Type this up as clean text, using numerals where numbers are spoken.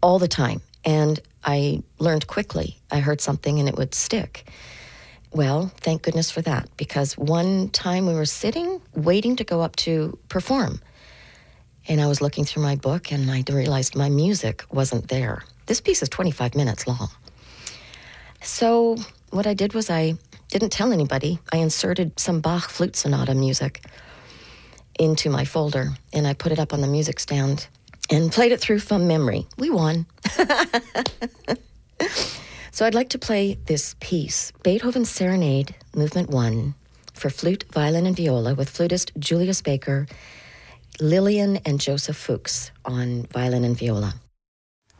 all the time. And I learned quickly. I heard something and it would stick. Well, thank goodness for that, because one time we were sitting, waiting to go up to perform. And I was looking through my book and I realized my music wasn't there. This piece is 25 minutes long. So what I did was I didn't tell anybody. I inserted some Bach flute sonata music into my folder, and I put it up on the music stand and played it through from memory. We won. So I'd like to play this piece, Beethoven's Serenade, Movement 1, for flute, violin, and viola, with flutist Julius Baker, Lillian and Joseph Fuchs on violin and viola.